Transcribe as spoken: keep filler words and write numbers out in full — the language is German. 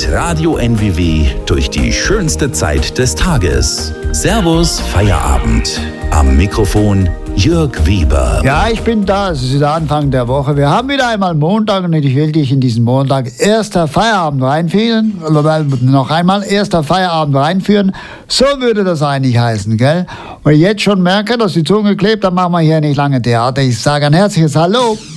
mit Radio N W W durch die schönste Zeit des Tages. Servus, Feierabend. Am Mikrofon Jörg Weber. Ja, ich bin da. Es ist der Anfang der Woche. Wir haben wieder einmal Montag und ich will dich in diesen Montag erster Feierabend reinführen. Noch einmal erster Feierabend reinführen. So würde das eigentlich heißen, gell? Und ich jetzt schon merke, dass die Zunge klebt, dann machen wir hier nicht lange Theater. Ich sage ein herzliches Hallo.